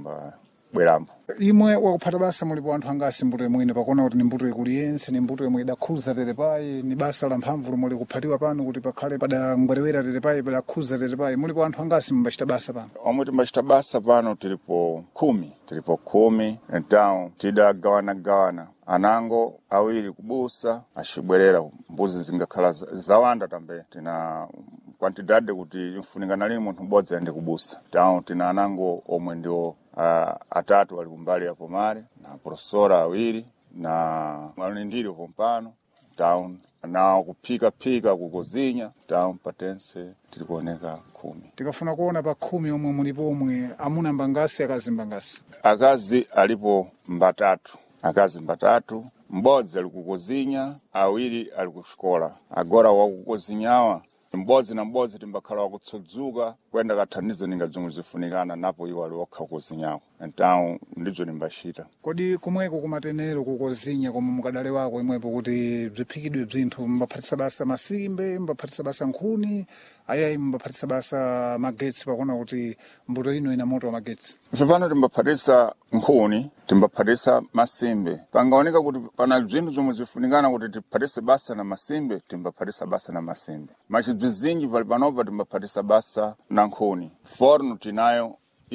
timba bwerambo. Imwe wakuphata basa mulipo anthu angasi mbuto imwene pakona kuti ni mbuto ikuliyense ni mbuto imwe idakhuza terepayi ni basa la mphamvu lomwe likuphatiwa pano kuti pakhale padangwerewera terepayi padakhuza terepayi mulipo anthu angasi mbachita basa pano? Omwe timbachita basa pano tilipo 10 então tidagawana anango awiri kubusa ashibwerera mbuzi zingakhala zawanda tambe tina quantidade kuti imfunikana lini munthu mmodzi aende kubusa. Então tina anango omwe ndio atatu wali kumbali ya pomare na professora awiri na mwalindiri kompano town na kupika kukozinya town patense tilikuoneka 10. Tikafuna kuona pa 10 omwe mulipo omwe amuna mbangasi akazi mbangasi. Akazi alipo mbatatu mbodzi ali kukozinya awiri ali kuxikola. Agora wakukozinyawa mbodzi na mbodzi timbakhala wakutsudzuka kwenda kathandizo ninga zomwe zifunikana napo iwo ali okha kukozinyawo. Então ndizo nimbachita. Kodi kumweko kumatenero kukozinya komwe mukadale wako imwepo kuti bziphikidwe bzinthu mbaphatisa basa masimbe mbaphatisa basa nkhuni ayayi mbaphatisa basa magetsi pakona kuti mbuto ino ina moto wa magetsi? Pano timbaphatisa nkhuni timbaphatisa masimbe. Pangaoneka kuti pana bzinthu zomwe zifunikana kuti tiphatise basa na masimbe timbaphatisa basa na masimbe. Machibvizinji pali panopa timbaphatisa basa na nkhuni. Forno tinayo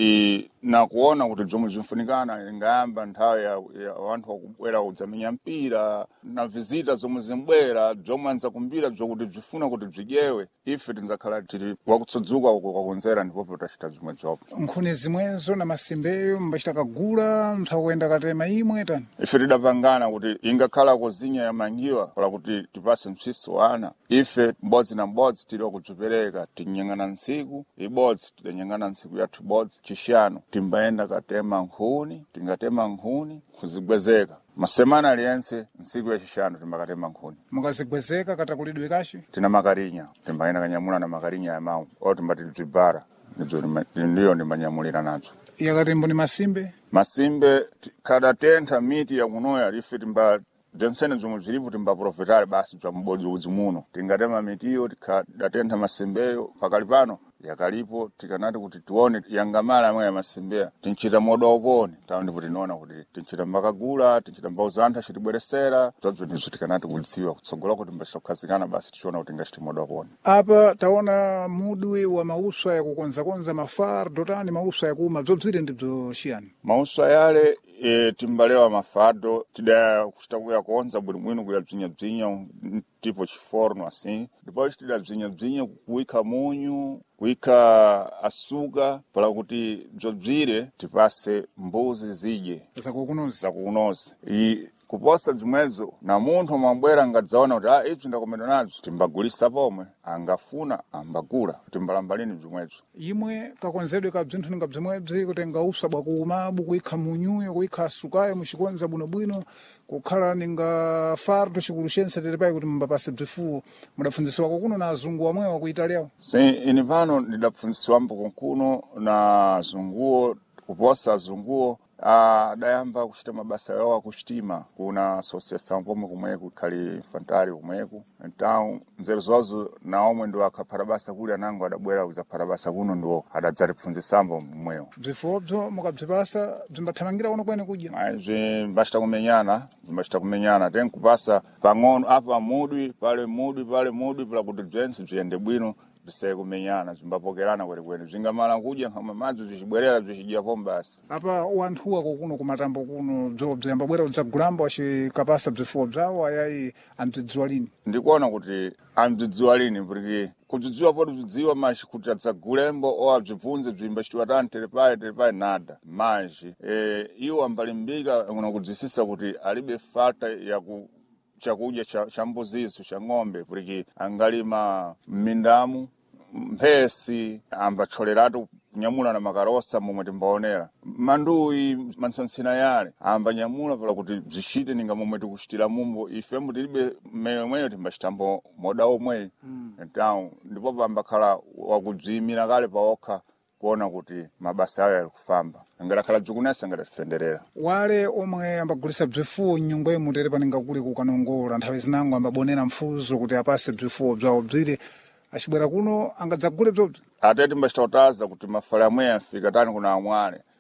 na kuona kuti zomwe zifunikana ingayamba nthawi ya wanthu wakubwera kudzamenya mpira na vizita zomwe zimbwera zomwe anza kumbira bzokuti bzifuna kuti bzidyewe ife tinzakhala tili wakutsudzuka kukonzera ndipo tachita zomwe zopo. Nkhuni zimwezo na masimbeyo mbachita kagula mtha kuyenda katema imwe tani? Ife tidapangana kuti ingakhala kozinya yamangiwa pala kuti tipase msiso wana ife mbodzi na mbodzi tili wakubzipereka tinyang'ana ntsiku ibodzi tidanyang'ana ntsiku yathu ibodzi chishanu timbaenda katema nkhuni tingatema nkhuni kuzigwezeka masemana aliyense ntsiku ya chishanu timbakatema nkhuni. Mukazigwezeka katakulidwe kashi? Tina makarinya timbaenda kanyamula na makarinya ya mawu o timbati bzibara ndiyo ndimbanyamulira nazo. Yakatembo ni masimbe kada tentha miti ya kunoya ife timba jensene zomwe zilipo timbaprofitale basi bza mbodzi uzimuno tingatema mitiyo tikadatentha masimbeyo pakali pano yakalipo tikanati kuti tione yangamala amwe ya masimbeya tinchita modo oponi tawo ndipo tinaona kuti tinchita mbakagula tinchita mbauzantha chitibweresera zobzo ndizo tikanati kudziwa kutsogola kuti mbashakhazikana basi tichiona kuti ngachiti modo oponi. Apa taona mudwi wa mauswa ya kukonza mafardo tani mauswa ya kuuma bzobzire ndibzo shiyani? Mauswa yale timbalewa mafado tidaya kuchita kuya konza bwino kuya bzinya tipo chiforno assim depois tidaya bzinya kuika munyu kuika asuka pala kuti bzobzire tipase mbuzi zidye zakukunozi kuposa bzimwezo na munthu amabwera ngadzaona kuti ibzi ndakomedwa nazo timbagulisa pomwe angafuna ambagula timbalamba lini bzimwezo. Imwe kakonzedwe ka bzinthu ninga bzimwebzi kutenga uswa bwakuumabu kuikha munyuyo kuikha asukayo muchikonza bwinobwino kukhala ninga fardo chikulu chense terepayi kuti mbapase bzifuwo mudapfunzisiwako kuno na azungu wamwe wa ku Italiawo? Ini pano ndidapfunzisiwambo kuno na azunguwo kuposa azunguwo dayamba kuchita mabasa yawo akuchitima kuna associação pomwe kumweku khali infantari kumweku. Então nzeru zozo na omwe ndo akaphata basa kuli anango adabwera kuzaphata basa kuno ndo adadzatipfunzisambo mmwewo. Bzifobzo mukabzipasa bzimbathamangira kuno kwene kudya? Mbachita kumenyana ten kupasa pang'ono apa mudwi pale pala kuti bzense bziyende bwino bziseye kumenyana bzimbapokerana kwenekwene bzingamala kudya nkama madzi bzichibwerera bzichidya basi. Apa wanthu wako kuno kumatambo kuno bziyambabwera kudzagulamba wachikapasa bzifuwo bzawo ayayi amdzidziwa lini? Ndikuona kuti amdzidziwa lini porque kudzidziwa poti bzidziwa mashi kuti adzagulembo o abzibvunze bzimbachitiwa tani terepayi nada manji iwo ambalimbika kuno kudzisisa kuti alibe falta ya chakudya cha mbuzizo cha ng'ombe porque angalima m'mindamu mphesi ambacholeratu nyamula na makarosa momwe timbaonera manduyi mansansina yale ambanyamula pala kuti bzishite ninga momwe tikuchitira mumbo ife mutilibe mweyo timbachitambo moda omwe. Então ndipo pambakhala wakudziyimira kale paokha kuona kuti mabasa ayo ali kufamba angatakhala bzikunesa angatifenderera. Wale omwe ambagulisa bzifuwo mnyumba mutere paninga kuli kukanongola nthawi zinango ambabonera mfuzo kuti apase bzifuwo bzawo bzire achibwera kuno angadzagule bzobzo? Ate timbachitautaza kuti mafala amwe afika tani kuna amwale